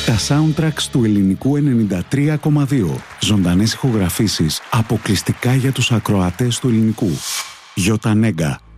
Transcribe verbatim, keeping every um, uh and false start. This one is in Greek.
Τα soundtracks του ελληνικού ενενήντα τρία κόμμα δύο. Ζωντανές ηχογραφήσεις αποκλειστικά για τους ακροατές του ελληνικού. Γιώτα Νέγκα,